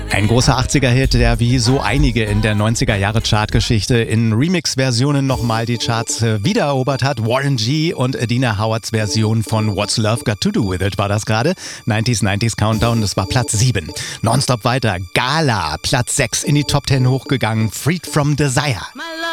Ein großer 80er-Hit, der wie so einige in der 90er-Jahre-Chartgeschichte in Remix-Versionen nochmal die Charts wiedererobert hat. Warren G. und Adina Howards Version von What's Love Got to Do With It war das gerade. 90s Countdown, das war Platz 7. Nonstop weiter, Gala, Platz 6 in die Top 10 hochgegangen, Freed from Desire. My